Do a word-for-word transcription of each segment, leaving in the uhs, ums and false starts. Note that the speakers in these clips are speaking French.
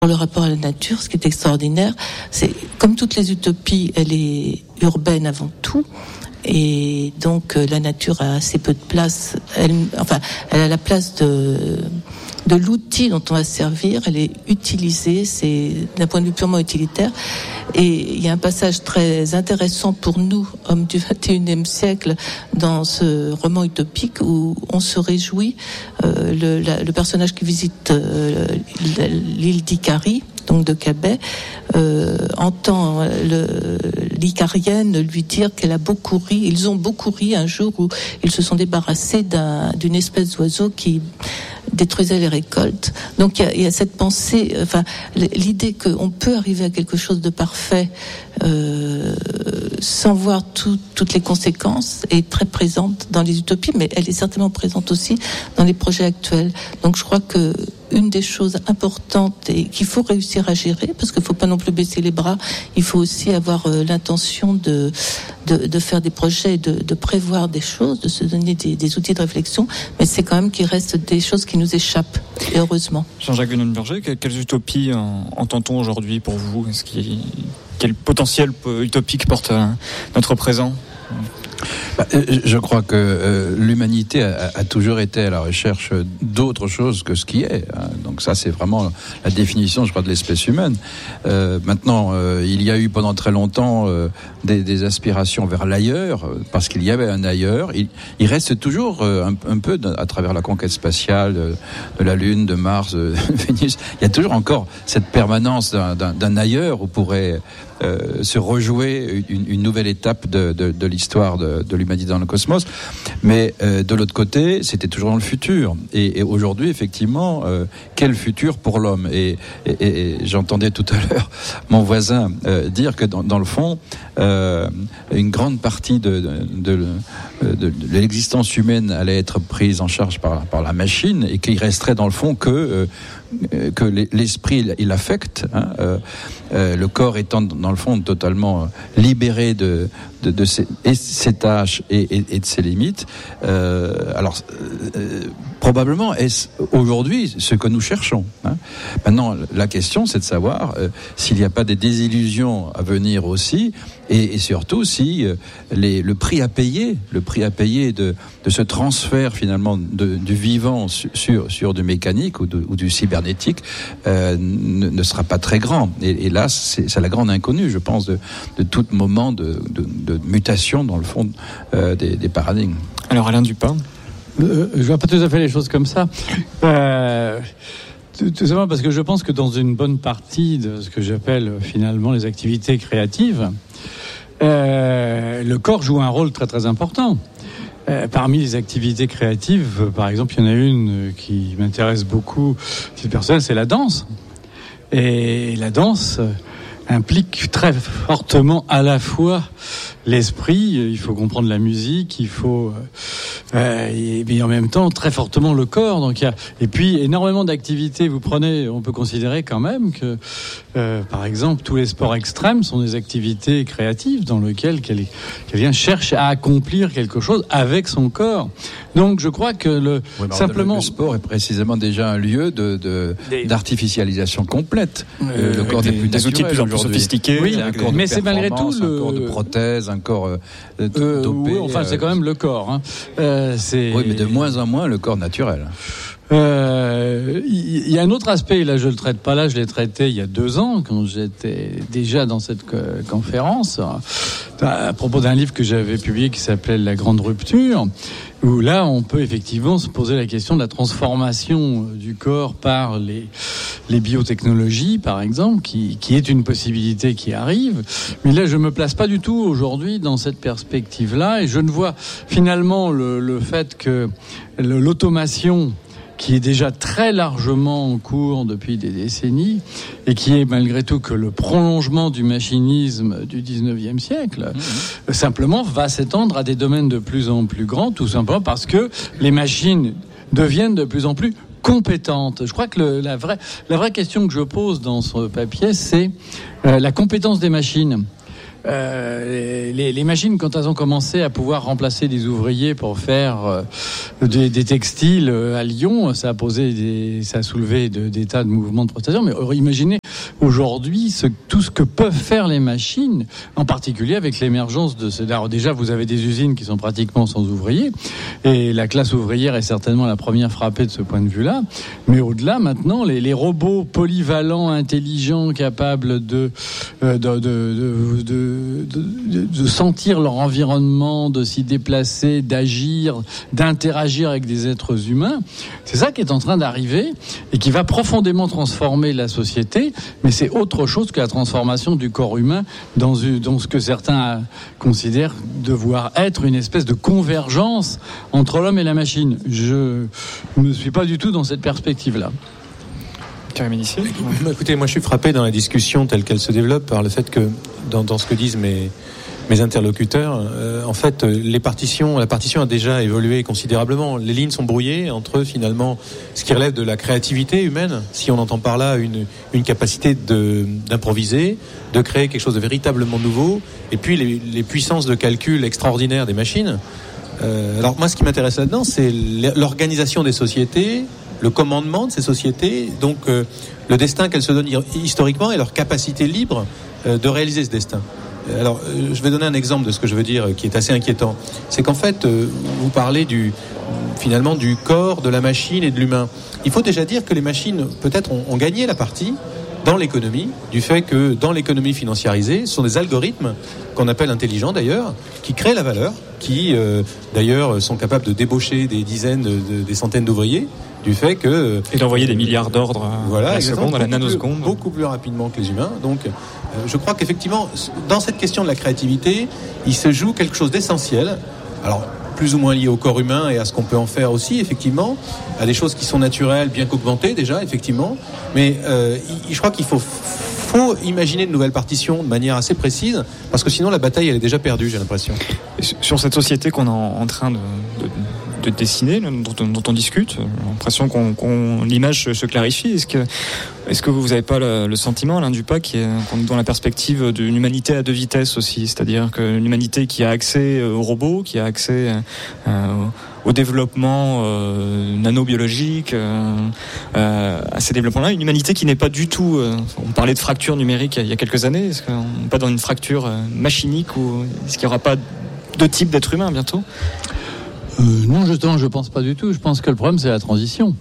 le rapport à la nature, ce qui est extraordinaire, c'est comme toutes les utopies, elle est urbaine avant tout. Et donc la nature a assez peu de place. Elle, enfin, elle a la place de de l'outil dont on va se servir. Elle est utilisée, c'est d'un point de vue purement utilitaire. Et il y a un passage très intéressant pour nous, hommes du vingt et unième siècle, dans ce roman utopique où on se réjouit. Euh, le, la, le personnage qui visite euh, l'île d'Icari, donc de Cabet, euh, entend le, l'Icarienne lui dire qu'elle a beaucoup ri. Ils ont beaucoup ri un jour où ils se sont débarrassés d'un, d'une espèce d'oiseau qui détruisait les récoltes. Donc il y a, il y a cette pensée, enfin l'idée qu'on peut arriver à quelque chose de parfait euh, sans voir tout, toutes les conséquences est très présente dans les utopies, mais elle est certainement présente aussi dans les projets actuels. Donc je crois que une des choses importantes et qu'il faut réussir à gérer, parce qu'il ne faut pas non plus baisser les bras, il faut aussi avoir euh, l'intention de, de, de faire des projets, de, de prévoir des choses, de se donner des, des outils de réflexion, mais c'est quand même qu'il reste des choses qui nous échappent, et heureusement. Jean-Jacques Guenon-Burger, quelles utopies entend-on aujourd'hui pour vous ? Est-ce qu'il, quel potentiel utopique porte notre présent ? Bah, je crois que euh, l'humanité a, a toujours été à la recherche d'autre chose que ce qui est. Hein. Donc ça, c'est vraiment la définition, je crois, de l'espèce humaine. Euh, maintenant, euh, il y a eu pendant très longtemps euh, des, des aspirations vers l'ailleurs, parce qu'il y avait un ailleurs. Il, il reste toujours euh, un, un peu, à travers la conquête spatiale de, de la Lune, de Mars, de Vénus, il y a toujours encore cette permanence d'un, d'un, d'un ailleurs où pourrait Euh, se rejouer une, une nouvelle étape de, de, de l'histoire de, de l'humanité dans le cosmos. Mais euh, de l'autre côté, c'était toujours dans le futur. Et, et aujourd'hui, effectivement, euh, quel futur pour l'homme ? Et, et, et j'entendais tout à l'heure mon voisin euh, dire que dans, dans le fond, euh, une grande partie de, de, de, de, de l'existence humaine allait être prise en charge par, par la machine, et qu'il resterait dans le fond que euh, que l'esprit il affecte, hein, euh, euh, le corps étant dans le fond totalement libéré de de, de ses, et ses tâches et, et, et de ses limites. Euh, alors euh, probablement est-ce aujourd'hui ce que nous cherchons. Hein. Maintenant, la question c'est de savoir euh, s'il n'y a pas des désillusions à venir aussi, et, et surtout si euh, les, le prix à payer, le prix à payer de de ce transfert finalement de, du vivant sur sur du mécanique ou, de, ou du cybernétique euh, ne, ne sera pas très grand. Et, et là, c'est, c'est la grande inconnue, je pense, de, de tout moment de, de, de mutation dans le fond euh, des, des paradigmes. Alors Alain Dupin, euh, je vois pas tout à fait les choses comme ça. Euh, tout, tout simplement parce que je pense que dans une bonne partie de ce que j'appelle finalement les activités créatives, euh, le corps joue un rôle très très important. Euh, parmi les activités créatives, par exemple, il y en a une qui m'intéresse beaucoup, c'est personnel, c'est la danse. Et la danse implique très fortement à la fois l'esprit, il faut comprendre la musique, il faut euh, et, et en même temps très fortement le corps. Donc il y a et puis énormément d'activités. Vous prenez, on peut considérer quand même que euh, par exemple tous les sports extrêmes sont des activités créatives dans lesquelles quelqu'un cherche à accomplir quelque chose avec son corps. Donc je crois que le oui, simplement le sport est précisément déjà un lieu de, de des... d'artificialisation complète. Euh, le corps des, plus des outils de plus en plus sophistiqués. Oui, mais c'est malgré tout le... un corps de prothèse, un corps euh, euh, dopé. Oui, enfin, c'est quand même le corps. Hein. Euh, c'est... Oui, mais de moins en moins le corps naturel. Il euh, y, y a un autre aspect, là je le traite pas là, je l'ai traité il y a deux ans quand j'étais déjà dans cette co- conférence à propos d'un livre que j'avais publié qui s'appelait La Grande Rupture, où là on peut effectivement se poser la question de la transformation du corps par les, les biotechnologies par exemple, qui, qui est une possibilité qui arrive, mais là je me place pas du tout aujourd'hui dans cette perspective-là, et je ne vois finalement le, le fait que le, l'automation qui est déjà très largement en cours depuis des décennies, et qui est malgré tout que le prolongement du machinisme du dix-neuvième siècle, mmh. simplement va s'étendre à des domaines de plus en plus grands, tout simplement parce que les machines deviennent de plus en plus compétentes. Je crois que le, la, vraie, la vraie question que je pose dans ce papier, c'est euh, la compétence des machines. euh, les, les machines, quand elles ont commencé à pouvoir remplacer des ouvriers pour faire euh, des, des textiles euh, à Lyon, ça a posé des, ça a soulevé de, des tas de mouvements de protestation. Mais euh, imaginez aujourd'hui ce, tout ce que peuvent faire les machines, en particulier avec l'émergence de ce. Alors déjà, vous avez des usines qui sont pratiquement sans ouvriers, et la classe ouvrière est certainement la première frappée de ce point de vue-là. Mais au-delà, maintenant, les, les robots polyvalents, intelligents, capables de de, de, de, de, de, de sentir leur environnement, de s'y déplacer, d'agir, d'interagir avec des êtres humains, c'est ça qui est en train d'arriver et qui va profondément transformer la société. Mais c'est autre chose que la transformation du corps humain dans, dans ce que certains considèrent devoir être une espèce de convergence entre l'homme et la machine. Je ne suis pas du tout dans cette perspective-là. Karim Inissié. Écoutez, moi je suis frappé dans la discussion telle qu'elle se développe par le fait que, dans, dans ce que disent mes, mes interlocuteurs, euh, en fait, les partitions, la partition a déjà évolué considérablement. Les lignes sont brouillées entre finalement ce qui relève de la créativité humaine, si on entend par là une, une capacité de, d'improviser, de créer quelque chose de véritablement nouveau, et puis les, les puissances de calcul extraordinaires des machines. Euh, alors moi, ce qui m'intéresse là-dedans, c'est l'organisation des sociétés, le commandement de ces sociétés, donc euh, le destin qu'elles se donnent historiquement et leur capacité libre euh, de réaliser ce destin. Alors, euh, je vais donner un exemple de ce que je veux dire, euh, qui est assez inquiétant. C'est qu'en fait, euh, vous parlez du, finalement du corps, de la machine et de l'humain. Il faut déjà dire que les machines, peut-être, ont, ont gagné la partie dans l'économie, du fait que dans l'économie financiarisée, ce sont des algorithmes qu'on appelle intelligents d'ailleurs, qui créent la valeur, qui euh, d'ailleurs sont capables de débaucher des dizaines, de, de, des centaines d'ouvriers, du fait que... Et d'envoyer des milliards d'ordres voilà, à la seconde, à la nanoseconde. Plus, beaucoup plus rapidement que les humains. Donc euh, je crois qu'effectivement, dans cette question de la créativité, il se joue quelque chose d'essentiel. Alors, plus ou moins lié au corps humain et à ce qu'on peut en faire aussi, effectivement, à des choses qui sont naturelles, bien qu'augmentées déjà, effectivement. Mais euh, je crois qu'il faut, faut imaginer de nouvelles partitions de manière assez précise, parce que sinon la bataille, elle est déjà perdue, j'ai l'impression. Sur cette société qu'on est en train de... de... de dessiner, dont, dont on discute, j'ai l'impression qu'on, qu'on l'image se, se clarifie. Est-ce que, est-ce que vous n'avez pas le, le sentiment, Alain Dupas, qui est, qu'on est dans la perspective d'une humanité à deux vitesses aussi, c'est-à-dire que l'humanité qui a accès aux robots, qui a accès euh, au développement euh, nanobiologique, euh, euh, à ces développements-là, une humanité qui n'est pas du tout... Euh, on parlait de fracture numérique il y a quelques années, est-ce qu'on n'est pas dans une fracture euh, machinique, ou est-ce qu'il n'y aura pas deux types d'êtres humains bientôt ? Euh, non, justement, je pense pas du tout. Je pense que le problème, c'est la transition.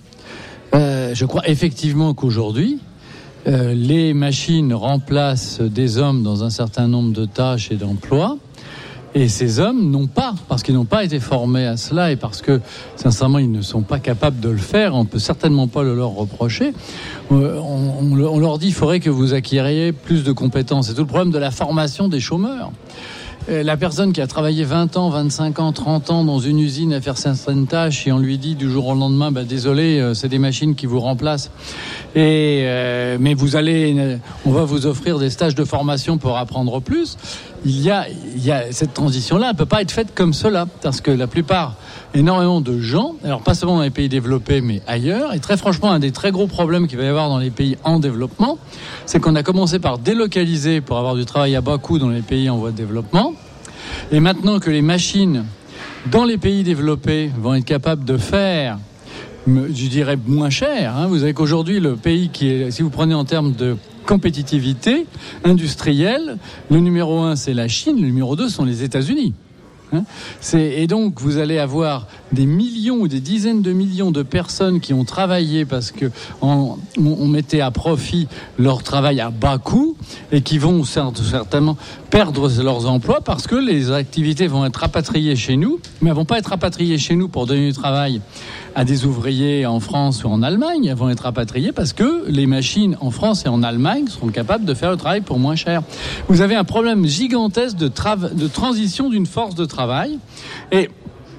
Euh, je crois effectivement qu'aujourd'hui, euh, les machines remplacent des hommes dans un certain nombre de tâches et d'emplois. Et ces hommes n'ont pas, parce qu'ils n'ont pas été formés à cela et parce que, sincèrement, ils ne sont pas capables de le faire. On ne peut certainement pas le leur reprocher. Euh, on, on, on leur dit qu'il faudrait que vous acquériez plus de compétences. C'est tout le problème de la formation des chômeurs. La personne qui a travaillé vingt ans, vingt-cinq ans, trente ans dans une usine à faire certaines tâches et on lui dit du jour au lendemain, bah, désolé, c'est des machines qui vous remplacent. Et euh, mais vous allez, on va vous offrir des stages de formation pour apprendre plus. Il y a, il y a cette transition-là, elle peut pas être faite comme cela, parce que la plupart, énormément de gens, alors pas seulement dans les pays développés, mais ailleurs, et très franchement, un des très gros problèmes qu'il va y avoir dans les pays en développement, c'est qu'on a commencé par délocaliser pour avoir du travail à bas coût dans les pays en voie de développement, et maintenant que les machines dans les pays développés vont être capables de faire, je dirais moins cher, hein, vous savez qu'aujourd'hui le pays qui est, si vous prenez en termes de compétitivité industrielle, le numéro un c'est la Chine, le numéro deux sont les États-Unis. Hein, c'est, et donc vous allez avoir des millions ou des dizaines de millions de personnes qui ont travaillé parce que on, on mettait à profit leur travail à bas coût et qui vont certainement perdre leurs emplois parce que les activités vont être rapatriées chez nous, mais elles vont pas être rapatriées chez nous pour donner du travail à des ouvriers en France ou en Allemagne. Elles vont être rapatriées parce que les machines en France et en Allemagne seront capables de faire le travail pour moins cher. Vous avez un problème gigantesque de, tra- de transition d'une force de travail et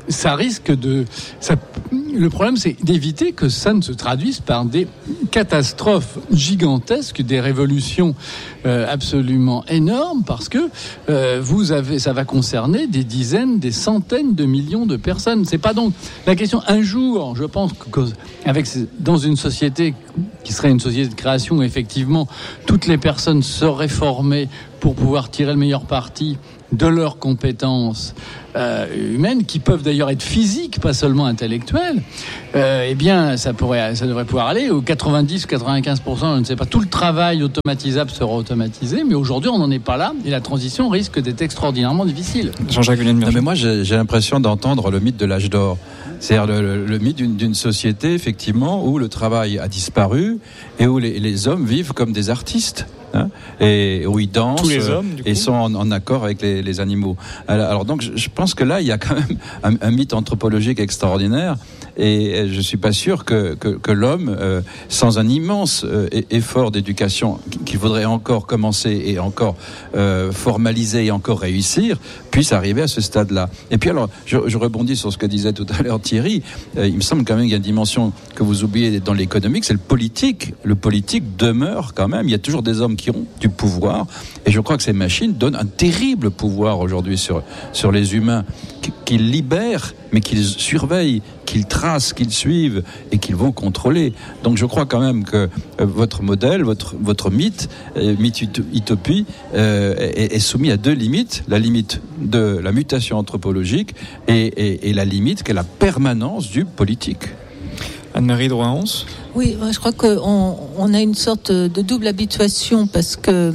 ça risque de... Ça, le problème, c'est d'éviter que ça ne se traduise par des catastrophes gigantesques, des révolutions euh, absolument énormes, parce que euh, vous avez, ça va concerner des dizaines, des centaines de millions de personnes. C'est pas donc la question. Un jour, je pense que avec dans une société qui serait une société de création, où effectivement toutes les personnes seraient formées pour pouvoir tirer le meilleur parti de leurs compétences euh, humaines, qui peuvent d'ailleurs être physiques, pas seulement intellectuelles, euh, eh bien, ça pourrait, ça devrait pouvoir aller aux quatre-vingt-dix ou quatre-vingt-quinze pour cent, je ne sais pas. Tout le travail automatisable sera automatisé, mais aujourd'hui, on n'en est pas là, et la transition risque d'être extraordinairement difficile. Jean-Jacques Vulliane. Non, mais moi, j'ai, j'ai l'impression d'entendre le mythe de l'âge d'or. C'est-à-dire le, le, le mythe d'une, d'une société, effectivement, où le travail a disparu et où les, les hommes vivent comme des artistes. Hein, et où ils dansent. Tous les hommes, du coup. Et sont en, en accord avec les, les animaux. Alors, alors donc je, je pense que là il y a quand même un, un mythe anthropologique extraordinaire, et je suis pas sûr que, que, que l'homme, euh, sans un immense euh, effort d'éducation qu'il faudrait encore commencer et encore euh, formaliser et encore réussir, puisse arriver à ce stade-là. Et puis alors je, je rebondis sur ce que disait tout à l'heure Thierry. Euh, il me semble quand même qu'il y a une dimension que vous oubliez dans l'économique, c'est le politique. Le politique demeure quand même. Il y a toujours des hommes qui ont du pouvoir, et je crois que ces machines donnent un terrible pouvoir aujourd'hui sur, sur les humains, qu'ils libèrent, mais qu'ils surveillent, qu'ils tracent, qu'ils suivent et qu'ils vont contrôler. Donc je crois quand même que euh, votre modèle, votre, votre mythe, euh, mythe utopie, euh, est, est soumis à deux limites. La limite de la mutation anthropologique et, et, et la limite qu'est la permanence du politique. Anne-Marie Drouin-Hons. Oui, je crois qu'on on a une sorte de double habituation, parce que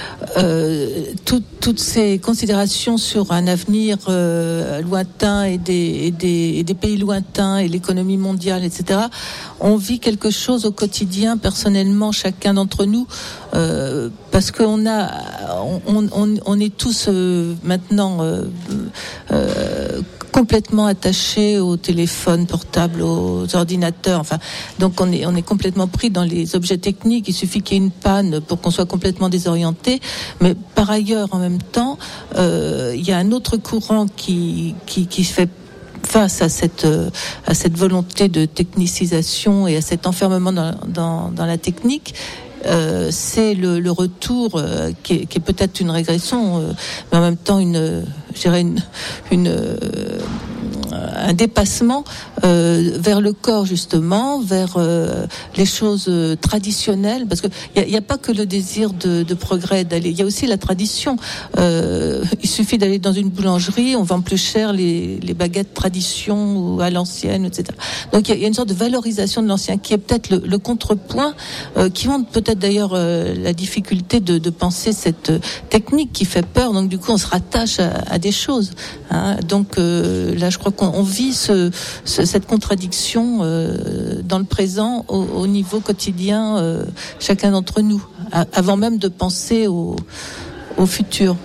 euh, tout, toutes ces considérations sur un avenir euh, lointain et des, et, des, et des pays lointains et l'économie mondiale, et cetera, on vit quelque chose au quotidien, personnellement, chacun d'entre nous, euh, parce qu'on a, on, on, on est tous euh, maintenant euh, euh, complètement attachés au téléphone portable, aux ordinateurs. Enfin, donc on est on est complètement pris dans les objets techniques. Il suffit qu'il y ait une panne pour qu'on soit complètement désorienté. Mais par ailleurs, en même temps, euh, il y a un autre courant qui qui qui fait face à cette à cette volonté de technicisation et à cet enfermement dans dans, dans la technique. Euh, c'est le, le retour euh, qui, est, qui est peut-être une régression, euh, mais en même temps une, je dirais une, une euh, un dépassement euh, vers le corps, justement, vers euh, les choses euh, traditionnelles, parce que il y a, a pas que le désir de, de progrès d'aller, il y a aussi la tradition. Euh, il suffit d'aller dans une boulangerie, on vend plus cher les, les baguettes tradition ou à l'ancienne, et cetera. Donc il y, y a une sorte de valorisation de l'ancien qui est peut-être le, le contrepoint, euh, qui montre peut-être d'ailleurs euh, la difficulté de, de penser cette technique qui fait peur. Donc du coup on se rattache à, à des choses. Hein. Donc euh, là je crois qu'on on vit ce, ce, cette contradiction euh, dans le présent au, au niveau quotidien, euh, chacun d'entre nous, à, avant même de penser au, au futur.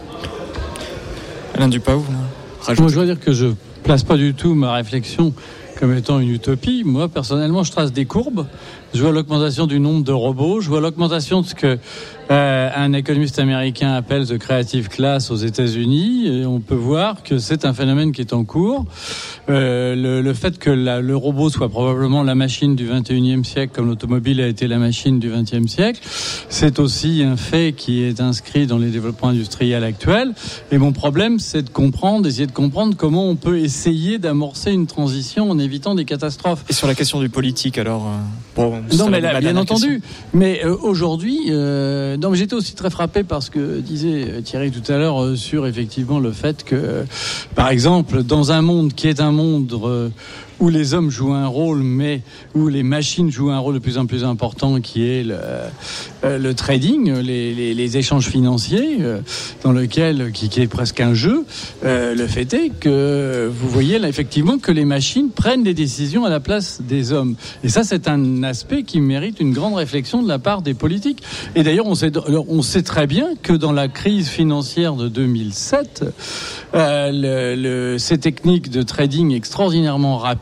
Alain Dupaou, Moi, je dois dire que je place pas du tout ma réflexion comme étant une utopie. Moi, personnellement, je trace des courbes. Je vois l'augmentation du nombre de robots. Je vois l'augmentation de ce que euh, un économiste américain appelle the creative class aux États-Unis. Et on peut voir que c'est un phénomène qui est en cours. Euh, le, le fait que la, le robot soit probablement la machine du vingt et unième siècle, comme l'automobile a été la machine du vingtième siècle, c'est aussi un fait qui est inscrit dans les développements industriels actuels. Et mon problème, c'est de comprendre, d'essayer de comprendre comment on peut essayer d'amorcer une transition en évitant des catastrophes. Et sur la question du politique, alors euh, bon, non, mais là, bien entendu. Mais euh, aujourd'hui, euh, non, mais j'étais aussi très frappé par ce que disait Thierry tout à l'heure euh, sur effectivement le fait que, euh, par exemple, dans un monde qui est un monde euh, où les hommes jouent un rôle, mais où les machines jouent un rôle de plus en plus important, qui est le, euh, le trading, les, les, les échanges financiers, euh, dans lequel, qui, qui est presque un jeu. Euh, le fait est que vous voyez là effectivement que les machines prennent des décisions à la place des hommes. Et ça, c'est un aspect qui mérite une grande réflexion de la part des politiques. Et d'ailleurs, on sait, on sait très bien que dans la crise financière de deux mille sept, euh, le, le, ces techniques de trading extraordinairement rapides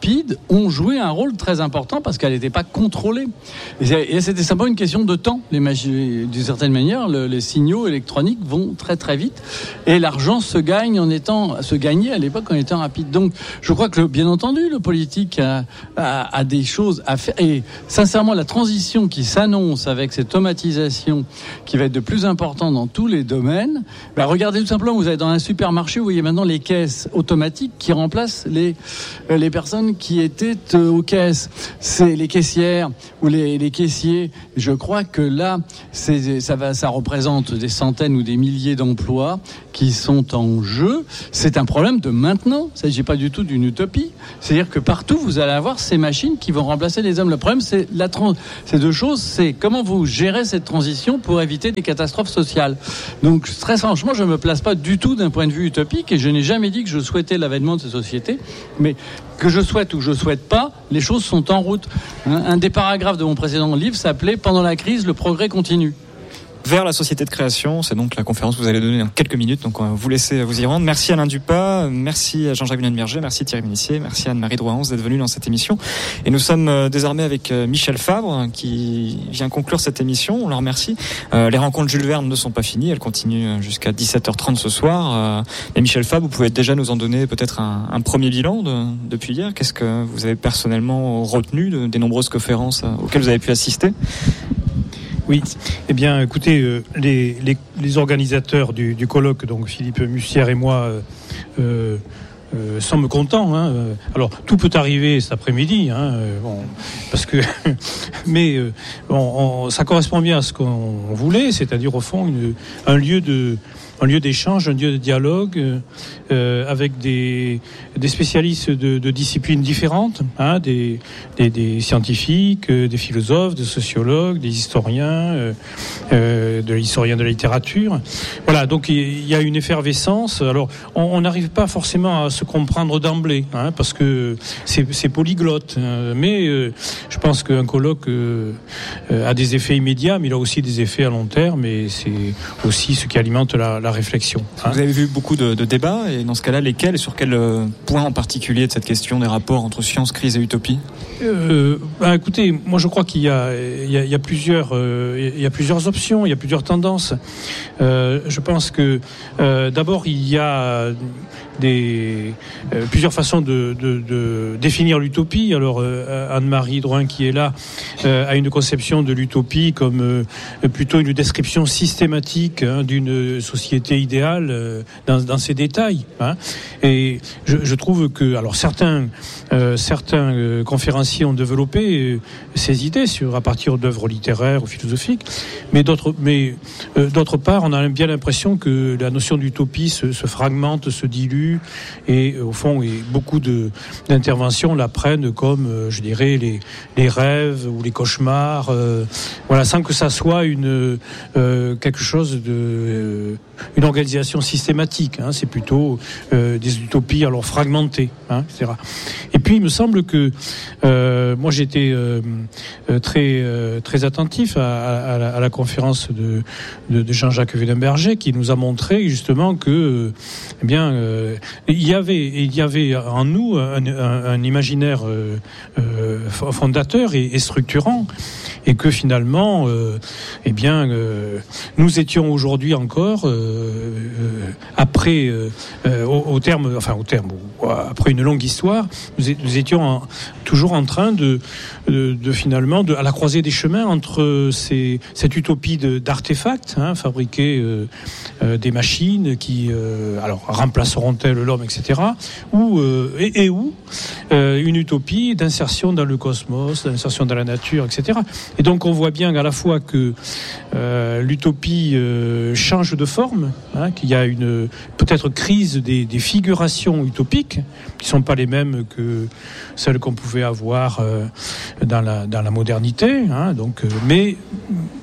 rapides ont joué un rôle très important parce qu'elle n'était pas contrôlée. Et c'était simplement une question de temps. Les machines, d'une certaine manière, le, les signaux électroniques vont très très vite et l'argent se gagne en étant, se gagnait à l'époque en étant rapide. Donc, je crois que, le, bien entendu, le politique a, a, a des choses à faire. Et sincèrement, la transition qui s'annonce avec cette automatisation qui va être de plus importante dans tous les domaines, ben regardez tout simplement, vous allez dans un supermarché, vous voyez maintenant les caisses automatiques qui remplacent les, les personnes qui étaient aux caisses. C'est les caissières ou les, les caissiers. Je crois que là, c'est, ça, va, ça représente des centaines ou des milliers d'emplois qui sont en jeu. C'est un problème de maintenant. Il ne s'agit pas du tout d'une utopie. C'est-à-dire que partout, vous allez avoir ces machines qui vont remplacer les hommes. Le problème, c'est la trans- ces deux choses, c'est comment vous gérez cette transition pour éviter des catastrophes sociales. Donc, très franchement, je ne me place pas du tout d'un point de vue utopique et je n'ai jamais dit que je souhaitais l'avènement de ces sociétés, mais que je souhaite ou que je ne souhaite pas, les choses sont en route. Un des paragraphes de mon précédent livre s'appelait « Pendant la crise, le progrès continue ». Vers la société de création, c'est donc la conférence que vous allez donner dans quelques minutes, donc on va vous laisser vous y rendre. Merci Alain Dupas, merci à Jean-Jacques Villeneuve-Berger, merci Thierry Ménissier, merci Anne-Marie Drouin-Hans d'être venus dans cette émission. Et nous sommes désormais avec Michel Fabre qui vient conclure cette émission, on le remercie. Euh, les rencontres Jules Verne ne sont pas finies, elles continuent jusqu'à dix-sept heures trente ce soir. Euh, et Michel Fabre, vous pouvez déjà nous en donner peut-être un, un premier bilan de, depuis hier. Qu'est-ce que vous avez personnellement retenu de, des nombreuses conférences auxquelles vous avez pu assister ? Oui, eh bien, écoutez, euh, les, les, les organisateurs du, du colloque, donc Philippe Mussière et moi, euh, euh, euh, sommes contents. Hein. Alors, tout peut arriver cet après-midi, hein, bon, parce que, mais euh, on, on, ça correspond bien à ce qu'on voulait, c'est-à-dire au fond une, un lieu de un lieu d'échange, un lieu de dialogue euh, avec des, des spécialistes de, de disciplines différentes, hein, des, des, des scientifiques, euh, des philosophes, des sociologues, des historiens, euh, euh, de l'historien de la littérature. Voilà, donc il y a une effervescence. Alors, on n'arrive pas forcément à se comprendre d'emblée, hein, parce que c'est, c'est polyglotte. Hein, mais euh, je pense qu'un colloque euh, a des effets immédiats, mais il a aussi des effets à long terme, et c'est aussi ce qui alimente la la réflexion. Hein. Vous avez vu beaucoup de, de débats, et dans ce cas-là, lesquels et sur quel point en particulier de cette question des rapports entre science, crise et utopie ? euh, bah, Écoutez, moi je crois qu'il y a, il y a, il y a plusieurs, euh, il y a plusieurs options, il y a plusieurs tendances. Euh, je pense que euh, d'abord il y a des euh, plusieurs façons de, de, de définir l'utopie. Alors euh, Anne-Marie Drouin qui est là euh, a une conception de l'utopie comme euh, plutôt une description systématique, hein, d'une société idéale euh, dans, dans ses détails. Hein. Et je, je trouve que alors certains euh, certains euh, conférenciers ont développé euh, ces idées sur à partir d'œuvres littéraires ou philosophiques, mais d'autres mais euh, d'autre part on a bien l'impression que la notion d'utopie se, se fragmente, se dilue. Et au fond, et beaucoup de, d'interventions la prennent comme, euh, je dirais, les, les rêves ou les cauchemars, euh, voilà, sans que ça soit une euh, quelque chose de euh, une organisation systématique. Hein, c'est plutôt euh, des utopies alors fragmentées, hein, et cetera. Et puis, il me semble que euh, moi, j'étais euh, très euh, très attentif à, à, la, à la conférence de, de, de Jean-Jacques Villeneuve-Berger qui nous a montré justement que, euh, eh bien. Euh, Il y avait, il y avait en nous un, un, un imaginaire euh, euh, fondateur et, et structurant, et que finalement, euh, eh bien, euh, nous étions aujourd'hui encore, euh, euh, après, euh, au, au terme, enfin au terme, après une longue histoire, nous, nous étions en, toujours en train de, de, de finalement, de, à la croisée des chemins entre ces, cette utopie de, d'artefacts, hein, fabriquer euh, euh, des machines qui, euh, alors, remplaceront-elles l'homme, et cetera, ou euh, et, et où euh, une utopie d'insertion dans le cosmos, d'insertion dans la nature, et cetera. Et donc on voit bien à la fois que euh, l'utopie euh, change de forme, hein, qu'il y a une peut-être crise des, des figurations utopiques qui sont pas les mêmes que celles qu'on pouvait avoir euh, dans la dans la modernité, hein, donc euh, mais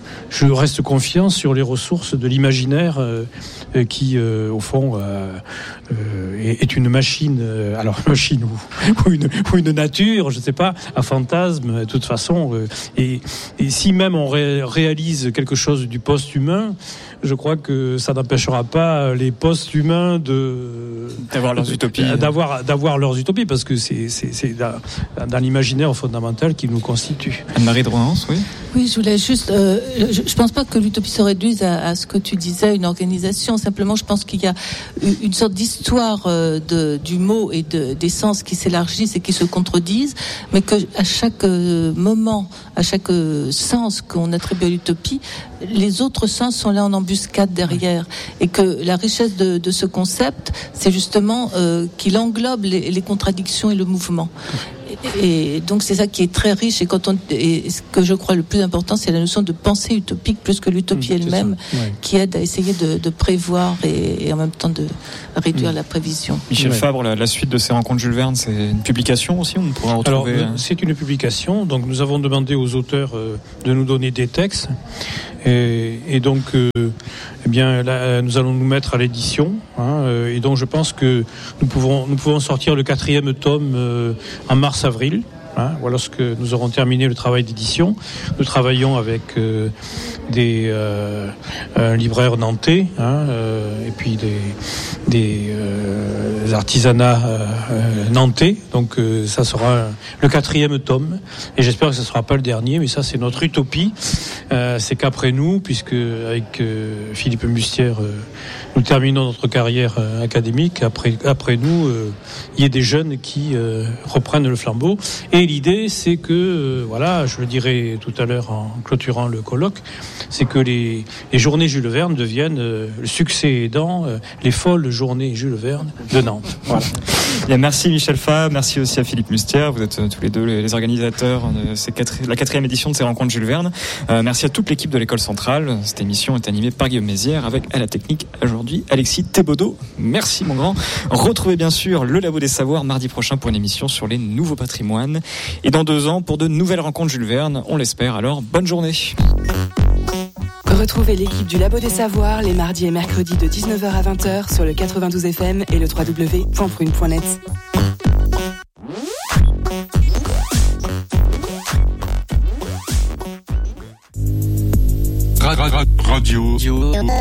je reste confiant sur les ressources de l'imaginaire euh, qui, euh, au fond, euh, euh, est une machine, euh, alors machine ou, ou, une, ou une nature, je ne sais pas, un fantasme, de toute façon. Euh, et, et si même on ré, réalise quelque chose du post-humain, je crois que ça n'empêchera pas les post-humains de d'avoir leurs utopies, d'avoir d'avoir leurs utopies, parce que c'est c'est, c'est dans, dans l'imaginaire fondamental qui nous constitue. Anne-Marie Drouhans, oui. Oui, je voulais juste. Euh, je, je pense pas que l'utopie se réduise à, à ce que tu disais, une organisation. Simplement, je pense qu'il y a une sorte d'histoire euh, de, du mot et de, des sens qui s'élargissent et qui se contredisent, mais que à chaque euh, moment, à chaque euh, sens qu'on attribue à l'utopie, les autres sens sont là en embuscade derrière, et que la richesse de, de ce concept, c'est justement euh, qu'il englobe les, les contradictions et le mouvement. Et donc c'est ça qui est très riche, et quand on et ce que je crois le plus important, c'est la notion de pensée utopique plus que l'utopie mmh, elle-même, ouais. qui aide à essayer de, de prévoir et, et en même temps de réduire mmh. la prévision. Michel ouais. Fabre, la, la suite de ces rencontres Jules Verne, c'est une publication aussi, on pourra retrouver. Alors c'est une publication, donc nous avons demandé aux auteurs euh, de nous donner des textes. Et, et donc, euh, eh bien, là, nous allons nous mettre à l'édition. Hein, euh, et donc, je pense que nous pouvons, nous pouvons sortir le quatrième tome euh, en mars-avril. Hein, lorsque nous aurons terminé le travail d'édition. Nous travaillons avec euh, des euh, un libraire nantais, hein, euh, et puis des, des euh, artisanats euh, nantais. Donc euh, ça sera le quatrième tome, et j'espère que ce ne sera pas le dernier, mais ça c'est notre utopie. Euh, c'est qu'après nous, puisque avec euh, Philippe Mustière, euh, nous terminons notre carrière euh, académique, après, après nous, euh, il y a des jeunes qui euh, reprennent le flambeau. Et l'idée, c'est que, euh, voilà, je le dirai tout à l'heure en clôturant le colloque, c'est que les, les journées Jules Verne deviennent, euh, le succès aidant, euh, les folles journées Jules Verne de Nantes. Voilà. Bien, merci Michel Fabre, merci aussi à Philippe Mustière. Vous êtes euh, tous les deux les, les organisateurs de ces quatre, la quatrième édition de ces rencontres Jules Verne. Euh, merci à toute l'équipe de l'École Centrale. Cette émission est animée par Guillaume Mézières, avec à la technique aujourd'hui Alexis Thébaudeau. Merci mon grand. Retrouvez bien sûr le Labo des Savoirs mardi prochain pour une émission sur les nouveaux patrimoines. Et dans deux ans pour de nouvelles rencontres Jules Verne, on l'espère. Alors, bonne journée. Retrouvez l'équipe du Labo des Savoirs les mardis et mercredis de dix-neuf heures à vingt heures sur le quatre-vingt-douze F M et le w w w point prune point net. Radio. Radio.